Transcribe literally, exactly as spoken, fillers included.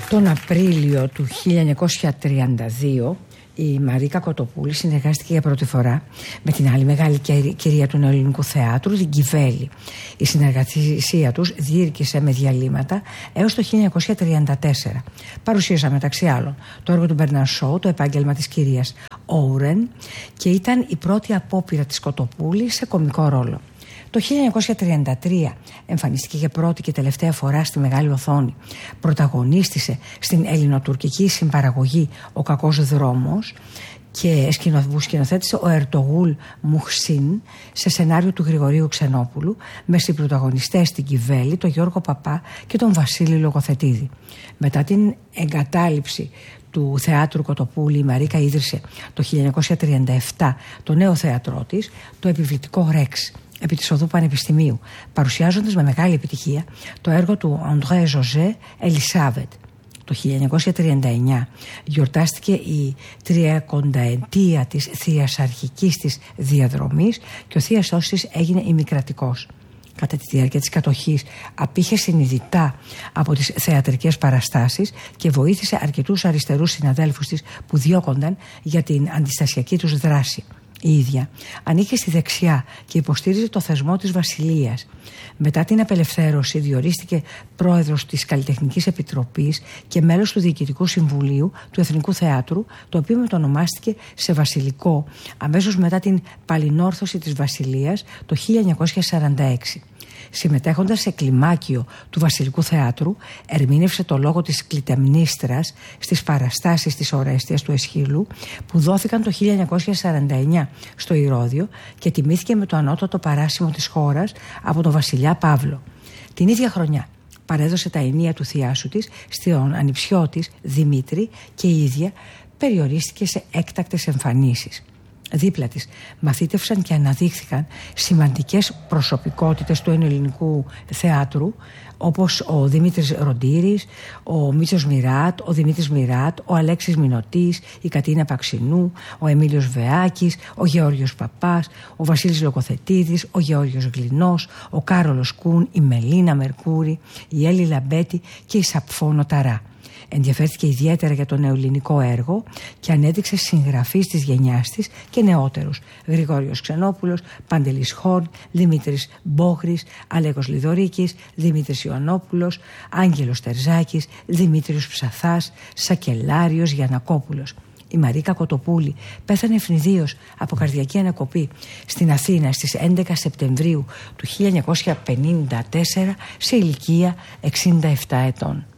Τον Απρίλιο του χίλια εννιακόσια τριάντα δύο η Μαρίκα Κοτοπούλη συνεργάστηκε για πρώτη φορά με την άλλη μεγάλη κυρία του νεοελληνικού θεάτρου, την Κιβέλη. Η συνεργασία τους διήρκησε με διαλύματα έως το χίλια εννιακόσια τριάντα τέσσερα. Παρουσίασαν μεταξύ άλλων το έργο του Μπερνάρ Σόου, το επάγγελμα της κυρίας Όουρεν, και ήταν η πρώτη απόπειρα της Κοτοπούλη σε κωμικό ρόλο. Το χίλια εννιακόσια τριάντα τρία εμφανίστηκε για πρώτη και τελευταία φορά στη μεγάλη οθόνη. Πρωταγωνίστησε στην ελληνοτουρκική συμπαραγωγή «Ο κακός δρόμος» και που σκηνοθέτησε ο Ερτογούλ Μουχσίν σε σενάριο του Γρηγορίου Ξενόπουλου, με συμπρωταγωνιστές την Κιβέλη, τον Γιώργο Παπά και τον Βασίλη Λογοθετίδη. Μετά την εγκατάλειψη του θεάτρου Κοτοπούλη, η Μαρίκα ίδρυσε το χίλια εννιακόσια τριάντα επτά το νέο θέατρό της, το Επιβλητικό Ρεξ, επί της οδού Πανεπιστημίου, παρουσιάζοντας με μεγάλη επιτυχία το έργο του Αντρέ Ζωζέ Ελισάβετ. Το χίλια εννιακόσια τριάντα εννιά γιορτάστηκε η τριακονταετία της θείας αρχικής της διαδρομής και ο θείαστός της έγινε ημικρατικός. Κατά τη διάρκεια της κατοχής απήχε συνειδητά από τις θεατρικές παραστάσεις και βοήθησε αρκετούς αριστερούς συναδέλφους της που διώκονταν για την αντιστασιακή τους δράση. Η ίδια ανήκε στη δεξιά και υποστήριζε το θεσμό της Βασιλείας. Μετά την απελευθέρωση διορίστηκε πρόεδρος της Καλλιτεχνικής Επιτροπής και μέλος του Διοικητικού Συμβουλίου του Εθνικού Θεάτρου, το οποίο μετονομάστηκε σε Βασιλικό αμέσως μετά την παλινόρθωση της Βασιλείας το χίλια εννιακόσια σαράντα έξι. Συμμετέχοντας σε κλιμάκιο του Βασιλικού Θεάτρου, ερμήνευσε το λόγο της Κλητεμνίστρας στις παραστάσεις της Ορέστιας του Εσχύλου που δόθηκαν το χίλια εννιακόσια σαράντα εννιά στο Ηρώδειο και τιμήθηκε με το ανώτατο παράσημο της χώρας από τον βασιλιά Παύλο. Την ίδια χρονιά παρέδωσε τα ενία του θειάσου της στον ανιψιό της Δημήτρη και η ίδια περιορίστηκε σε έκτακτες εμφανίσεις. Δίπλα της μαθήτευσαν και αναδείχθηκαν σημαντικές προσωπικότητες του ελληνικού θεάτρου, όπως ο Δημήτρης Ροντήρης, ο Μίτσος Μιράτ, ο Δημήτρης Μιράτ, ο Αλέξης Μινωτής, η Κατίνα Παξινού, ο Εμίλιος Βεάκης, ο Γεώργιος Παπάς, ο Βασίλης Λογοθετίδης, ο Γεώργιος Γλινός, ο Κάρολος Κούν, η Μελίνα Μερκούρη, η Έλλη Λαμπέτη και η Σαπφόνο Ταρά. Ενδιαφέρθηκε ιδιαίτερα για το νεοελληνικό έργο και ανέδειξε συγγραφείς της γενιάς της και νεότερους: Γρηγόριος Ξενόπουλος, Παντελής Χόρν, Δημήτρης Μπόχρης, Αλέκος Λιδωρίκης, Δημήτρης Ιωαννόπουλος, Άγγελος Τερζάκης, Δημήτριος Ψαθάς, Σακελάριος Γιαννακόπουλος. Η Μαρίκα Κοτοπούλη πέθανε ευνηδίως από καρδιακή ανακοπή στην Αθήνα στις έντεκα Σεπτεμβρίου του χίλια εννιακόσια πενήντα τέσσερα σε ηλικία εξήντα επτά ετών.